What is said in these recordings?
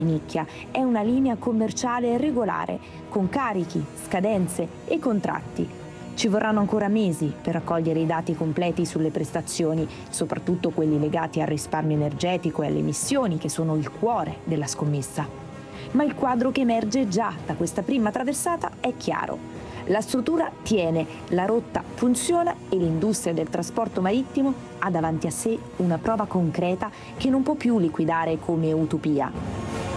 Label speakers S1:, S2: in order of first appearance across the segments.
S1: nicchia, è una linea commerciale regolare, con carichi, scadenze e contratti. Ci vorranno ancora mesi per raccogliere i dati completi sulle prestazioni, soprattutto quelli legati al risparmio energetico e alle emissioni, che sono il cuore della scommessa. Ma il quadro che emerge già da questa prima traversata è chiaro. La struttura tiene, la rotta funziona e l'industria del trasporto marittimo ha davanti a sé una prova concreta che non può più liquidare come utopia.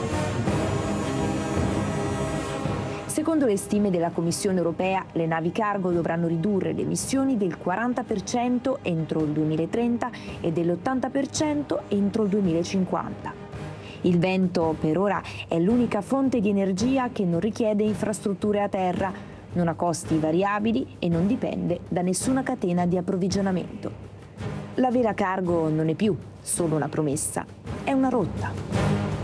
S1: Secondo le stime della Commissione europea, le navi cargo dovranno ridurre le emissioni del 40% entro il 2030 e dell'80% entro il 2050. Il vento, per ora, è l'unica fonte di energia che non richiede infrastrutture a terra, non ha costi variabili e non dipende da nessuna catena di approvvigionamento. La vera cargo non è più solo una promessa, è una rotta.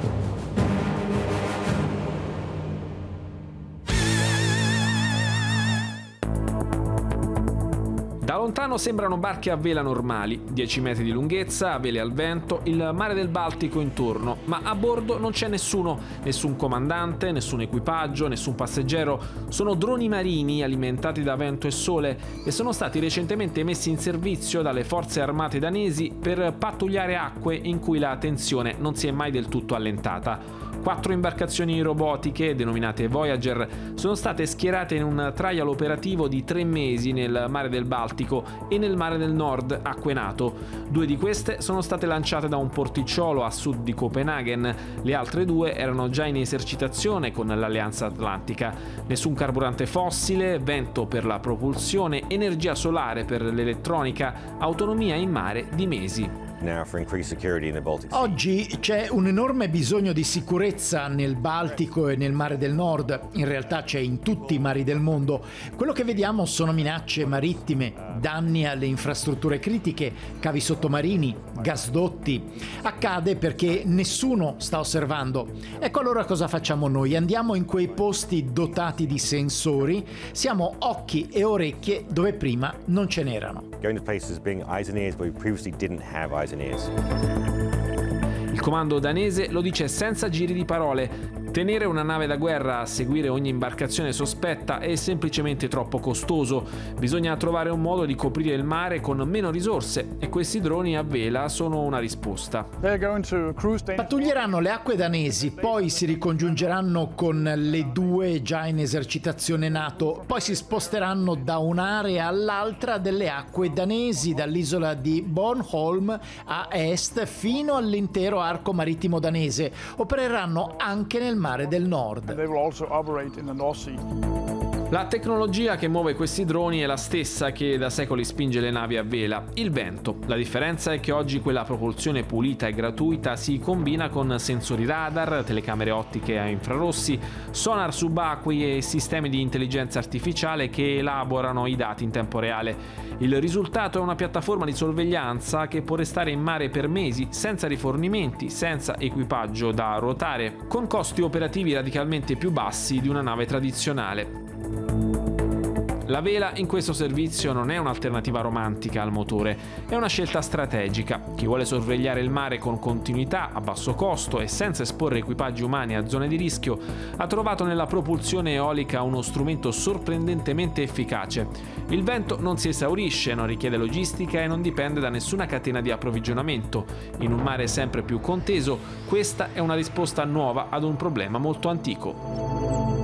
S2: Da lontano sembrano barche a vela normali, 10 metri di lunghezza, vele al vento, il mare del Baltico intorno, ma a bordo non c'è nessuno, nessun comandante, nessun equipaggio, nessun passeggero. Sono droni marini alimentati da vento e sole e sono stati recentemente messi in servizio dalle forze armate danesi per pattugliare acque in cui la tensione non si è mai del tutto allentata. 4 imbarcazioni robotiche, denominate Voyager, sono state schierate in un trial operativo di 3 mesi nel mare del Baltico e nel mare del Nord, acque NATO. 2 di queste sono state lanciate da un porticciolo a sud di Copenaghen, le altre 2 erano già in esercitazione con l'Alleanza Atlantica. Nessun carburante fossile, vento per la propulsione, energia solare per l'elettronica, autonomia in mare di mesi.
S3: Oggi c'è un enorme bisogno di sicurezza nel Baltico e nel Mare del Nord, in realtà c'è in tutti i mari del mondo. Quello che vediamo sono minacce marittime, danni alle infrastrutture critiche, cavi sottomarini, gasdotti. Accade perché nessuno sta osservando. Ecco allora cosa facciamo noi? Andiamo in quei posti dotati di sensori, siamo occhi e orecchie dove prima non ce n'erano.
S4: Going to places being eyes and ears where we previously didn't have eyes and ears.
S2: Il comando danese lo dice senza giri di parole. Tenere una nave da guerra a seguire ogni imbarcazione sospetta è semplicemente troppo costoso. Bisogna trovare un modo di coprire il mare con meno risorse e questi droni a vela sono una risposta.
S3: Pattuglieranno le acque danesi, poi si ricongiungeranno con le 2 già in esercitazione NATO, poi si sposteranno da un'area all'altra delle acque danesi, dall'isola di Bornholm a est fino all'intero arco marittimo danese. Opereranno anche nel Mare del Nord.
S2: La tecnologia che muove questi droni è la stessa che da secoli spinge le navi a vela, il vento. La differenza è che oggi quella propulsione pulita e gratuita si combina con sensori radar, telecamere ottiche a infrarossi, sonar subacquei e sistemi di intelligenza artificiale che elaborano i dati in tempo reale. Il risultato è una piattaforma di sorveglianza che può restare in mare per mesi senza rifornimenti, senza equipaggio da ruotare, con costi operativi radicalmente più bassi di una nave tradizionale. La vela in questo servizio non è un'alternativa romantica al motore, è una scelta strategica. Chi vuole sorvegliare il mare con continuità, a basso costo e senza esporre equipaggi umani a zone di rischio, ha trovato nella propulsione eolica uno strumento sorprendentemente efficace. Il vento non si esaurisce, non richiede logistica e non dipende da nessuna catena di approvvigionamento. In un mare sempre più conteso, questa è una risposta nuova ad un problema molto antico.